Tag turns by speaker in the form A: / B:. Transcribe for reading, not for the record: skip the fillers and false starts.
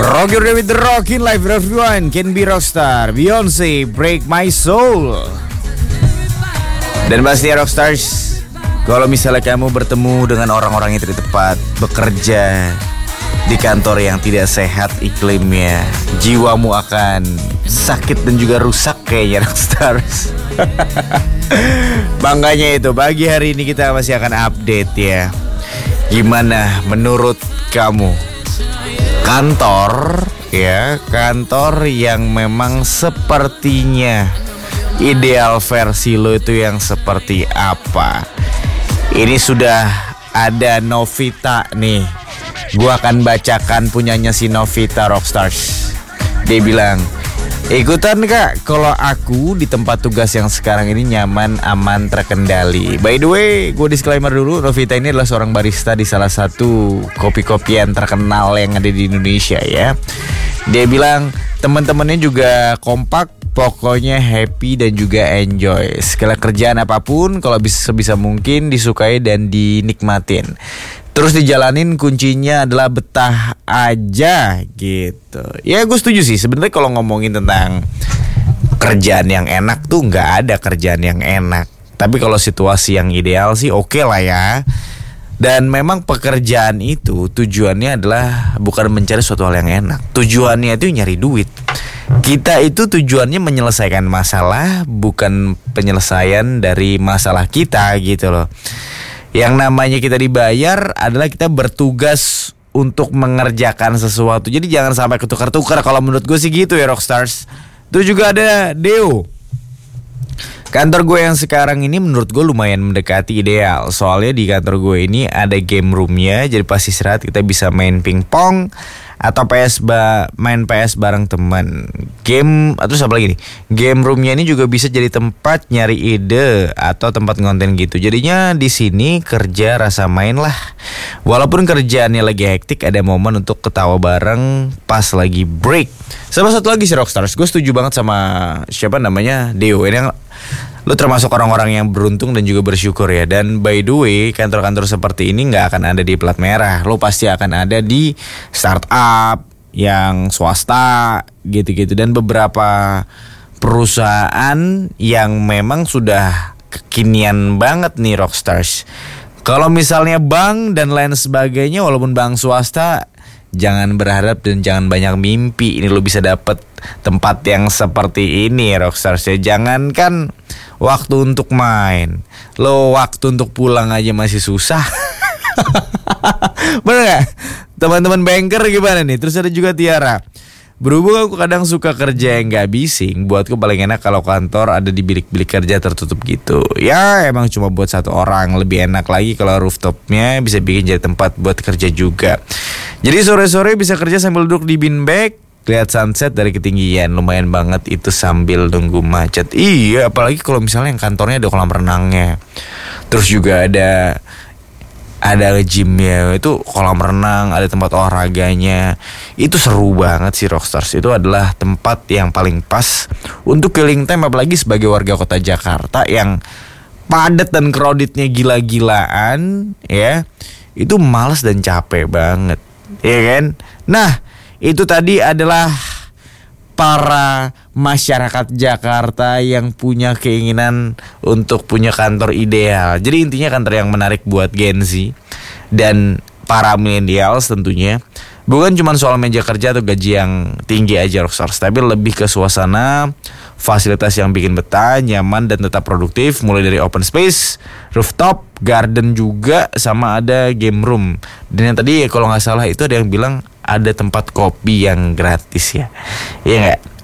A: Rock Your Day with the Rockin' Life, everyone can be rockstar. Beyonce, Break My Soul. Dan pasti rockstars, kalau misalnya kamu bertemu dengan orang-orang yang tidak tepat, bekerja di kantor yang tidak sehat iklimnya, jiwamu akan sakit dan juga rusak kayaknya rockstars. Bangganya itu, pagi hari ini kita masih akan update ya. Gimana menurut kamu kantor yang memang sepertinya ideal versi lo itu yang seperti apa? Ini sudah ada Novita nih. Gua akan bacakan punyanya si Novita Rockstars. Dia bilang, ikutan kak, kalau aku di tempat tugas yang sekarang ini nyaman, aman, terkendali. By the way, gue disclaimer dulu, Novita ini adalah seorang barista di salah satu kopi-kopian terkenal yang ada di Indonesia ya. Dia bilang teman-temannya juga kompak, pokoknya happy dan juga enjoy. Segala kerjaan apapun kalau sebisa mungkin disukai dan dinikmatin. Terus dijalanin, kuncinya adalah betah aja gitu. Ya gue setuju sih. Sebenarnya kalau ngomongin tentang kerjaan yang enak tuh nggak ada kerjaan yang enak. Tapi kalau situasi yang ideal sih oke lah ya. Dan memang pekerjaan itu tujuannya adalah bukan mencari suatu hal yang enak. Tujuannya itu nyari duit. Kita itu tujuannya menyelesaikan masalah, bukan penyelesaian dari masalah kita gitu loh. Yang namanya kita dibayar adalah kita bertugas untuk mengerjakan sesuatu. Jadi jangan sampai ketukar-tukar. Kalau menurut gue sih gitu ya Rockstars. Terus juga ada Deo. Kantor gue yang sekarang ini menurut gue lumayan mendekati ideal. Soalnya di kantor gue ini ada game roomnya. Jadi pas istirahat kita bisa main pingpong atau main PS bareng teman. Game atau apa lagi nih? Game roomnya ini juga bisa jadi tempat nyari ide atau tempat konten gitu. Jadinya di sini kerja rasa main lah. Walaupun kerjaannya lagi hektik, ada momen untuk ketawa bareng pas lagi break. Sama satu lagi si Rockstars, gue setuju banget sama siapa namanya Deo. Ini lo termasuk orang-orang yang beruntung dan juga bersyukur ya. Dan by the way, kantor-kantor seperti ini gak akan ada di plat merah. Lo pasti akan ada di startup, yang swasta gitu-gitu. Dan beberapa perusahaan yang memang sudah kekinian banget nih Rockstars. Kalau misalnya bank dan lain sebagainya, walaupun bank swasta, jangan berharap dan jangan banyak mimpi. Ini lo bisa dapet tempat yang seperti ini Rockstars ya. Jangankan waktu untuk main, lo waktu untuk pulang aja masih susah. Bener gak? Teman-teman banker gimana nih? Terus ada juga Tiara. Berhubung aku kadang suka kerja yang gak bising, buatku paling enak kalau kantor ada di bilik-bilik kerja tertutup gitu. Ya emang cuma buat satu orang. Lebih enak lagi kalau rooftopnya bisa bikin jadi tempat buat kerja juga. Jadi sore-sore bisa kerja sambil duduk di beanbag, lihat sunset dari ketinggian. Lumayan banget itu sambil nunggu macet. Iya, apalagi kalau misalnya yang kantornya ada kolam renangnya. Terus juga ada gymnya, itu kolam renang, ada tempat olahraganya. Itu seru banget sih Rockstars. Itu adalah tempat yang paling pas untuk killing time, apalagi sebagai warga kota Jakarta yang padat dan crowdednya gila-gilaan ya. Itu malas dan capek banget, ya kan? Nah, itu tadi adalah para masyarakat Jakarta yang punya keinginan untuk punya kantor ideal. Jadi intinya kantor yang menarik buat Gen Z dan para millennials tentunya. Bukan cuma soal meja kerja atau gaji yang tinggi aja Rockstars, tapi lebih ke suasana, fasilitas yang bikin betah, nyaman dan tetap produktif. Mulai dari open space, rooftop, garden juga, sama ada game room. Dan yang tadi kalau gak salah itu ada yang bilang ada tempat kopi yang gratis ya. Iya gak?